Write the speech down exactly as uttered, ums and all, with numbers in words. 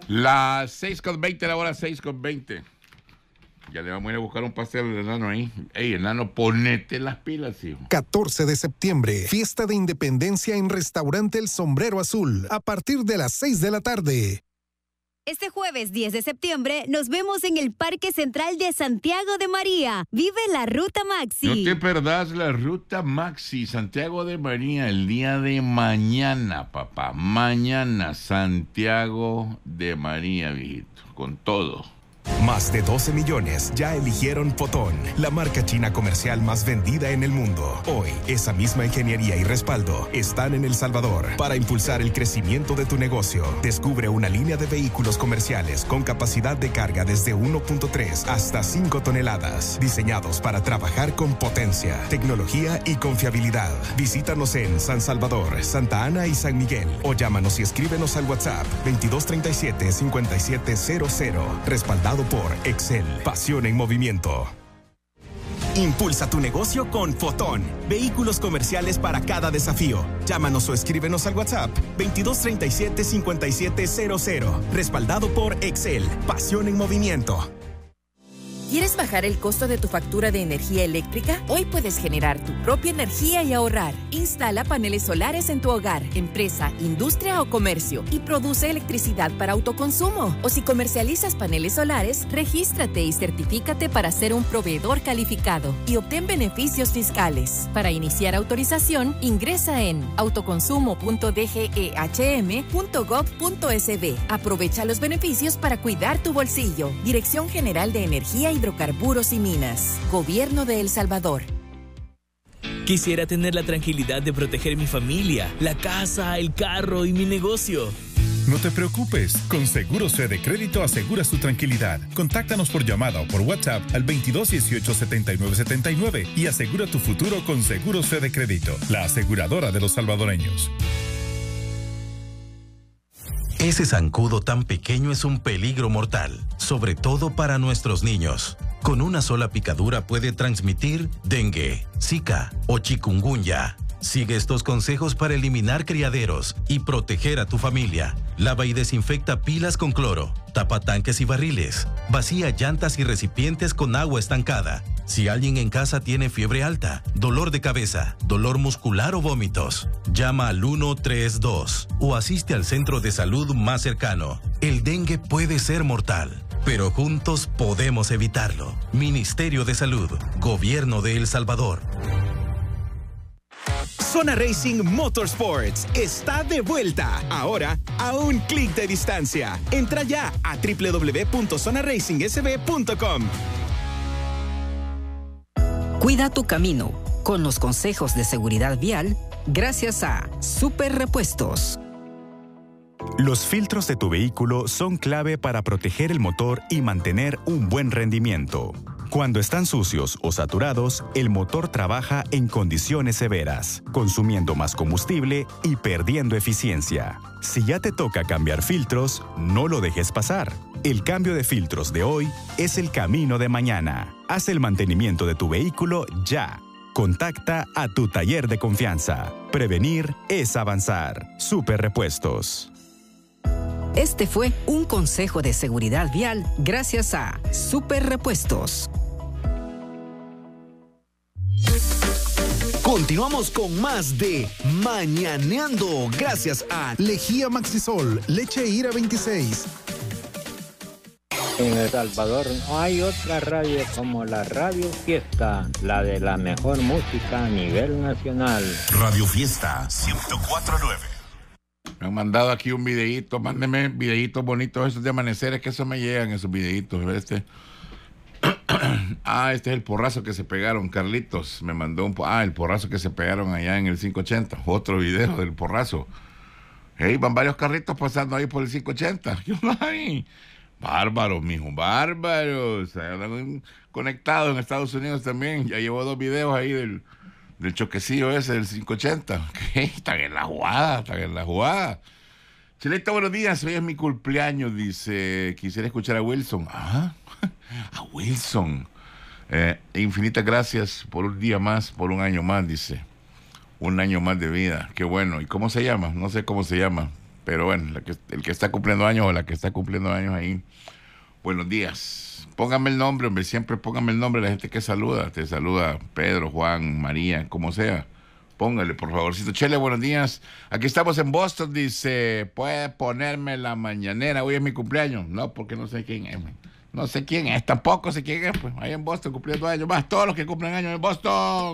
Las seis con veinte, la hora seis con veinte. Ya le vamos a ir a buscar un pastel al enano ahí. Ey, enano, ponete las pilas, hijo. catorce de septiembre, fiesta de independencia en Restaurante El Sombrero Azul, a partir de las seis de la tarde. Este jueves diez de septiembre nos vemos en el Parque Central de Santiago de María. Vive la Ruta Maxi. No te perdás la Ruta Maxi, Santiago de María, el día de mañana, papá. Mañana, Santiago de María, viejito, con todo. Más de doce millones ya eligieron Fotón, la marca china comercial más vendida en el mundo. Hoy, esa misma ingeniería y respaldo están en El Salvador para impulsar el crecimiento de tu negocio. Descubre una línea de vehículos comerciales con capacidad de carga desde uno punto tres hasta cinco toneladas, diseñados para trabajar con potencia, tecnología y confiabilidad. Visítanos en San Salvador, Santa Ana y San Miguel o llámanos y escríbenos al WhatsApp veintidós treinta y siete, cincuenta y siete cero cero. Respaldado por Excel, pasión en movimiento. Impulsa tu negocio con Fotón. Vehículos comerciales para cada desafío. Llámanos o escríbenos al WhatsApp veintidós treinta y siete, cincuenta y siete cero cero. Respaldado por Excel, pasión en movimiento. ¿Quieres bajar el costo de tu factura de energía eléctrica? Hoy puedes generar tu propia energía y ahorrar. Instala paneles solares en tu hogar, empresa, industria o comercio y produce electricidad para autoconsumo. O si comercializas paneles solares, regístrate y certifícate para ser un proveedor calificado y obtén beneficios fiscales. Para iniciar autorización, ingresa en autoconsumo punto d g e h m punto gov punto s b. Aprovecha los beneficios para cuidar tu bolsillo. Dirección General de Energía y Hidrocarburos y Minas. Gobierno de El Salvador. Quisiera tener la tranquilidad de proteger mi familia, la casa, el carro y mi negocio. No te preocupes, con Seguros Fede Crédito aseguras tu tranquilidad. Contáctanos por llamada o por WhatsApp al veintidós dieciocho setenta y nueve setenta y nueve y asegura tu futuro con Seguros Fede Crédito, la aseguradora de los salvadoreños. Ese zancudo tan pequeño es un peligro mortal, sobre todo para nuestros niños. Con una sola picadura puede transmitir dengue, zika o chikungunya. Sigue estos consejos para eliminar criaderos y proteger a tu familia. Lava y desinfecta pilas con cloro, tapa tanques y barriles, vacía llantas y recipientes con agua estancada. Si alguien en casa tiene fiebre alta, dolor de cabeza, dolor muscular o vómitos, llama al uno tres dos o asiste al centro de salud más cercano. El dengue puede ser mortal, pero juntos podemos evitarlo. Ministerio de Salud, Gobierno de El Salvador. Zona Racing Motorsports está de vuelta, ahora a un clic de distancia. Entra ya a doble u doble u doble u punto zona racing s b punto com. Cuida tu camino con los consejos de seguridad vial gracias a Super Repuestos. Los filtros de tu vehículo son clave para proteger el motor y mantener un buen rendimiento. Cuando están sucios o saturados, el motor trabaja en condiciones severas, consumiendo más combustible y perdiendo eficiencia. Si ya te toca cambiar filtros, no lo dejes pasar. El cambio de filtros de hoy es el camino de mañana. Haz el mantenimiento de tu vehículo ya. Contacta a tu taller de confianza. Prevenir es avanzar. Super Repuestos. Este fue un consejo de seguridad vial gracias a Super Repuestos. Continuamos con más de Mañaneando, gracias a Lejía Maxisol, leche Ira veintiséis. En El Salvador no hay otra radio como la Radio Fiesta, la de la mejor música a nivel nacional. Radio Fiesta ciento cuatro punto nueve. Me han mandado aquí un videíto, mándenme videitos bonitos esos de amaneceres, que eso me llegan esos videitos. Este. Ah, este es el porrazo que se pegaron, Carlitos. Me mandó un... Ah, el porrazo que se pegaron allá en el quinientos ochenta. Otro video del porrazo. Hey, van varios carritos pasando ahí por el quinientos ochenta. ¿Qué hay? Bárbaros, mijo, bárbaros. Están conectados en Estados Unidos también. Ya llevo dos videos ahí del, del choquecillo ese del quinientos ochenta. ¿Qué? Están en la jugada, están en la jugada. Chileta, buenos días. Hoy es mi cumpleaños, dice. Quisiera escuchar a Wilson. Ah, a Wilson. Eh, infinitas gracias por un día más, por un año más, dice. Un año más de vida. Qué bueno. ¿Y cómo se llama? No sé cómo se llama. Pero bueno, la que, el que está cumpliendo años o la que está cumpliendo años ahí, buenos días. Póngame el nombre, hombre, siempre póngame el nombre de la gente que saluda. Te saluda Pedro, Juan, María, como sea. Póngale, por favorcito. Chele, buenos días. Aquí estamos en Boston, dice, ¿puede ponerme la mañanera? Hoy es mi cumpleaños. No, porque no sé quién es. No sé quién es, tampoco sé quién es. Pues ahí en Boston cumpliendo años. Más todos los que cumplen años en Boston.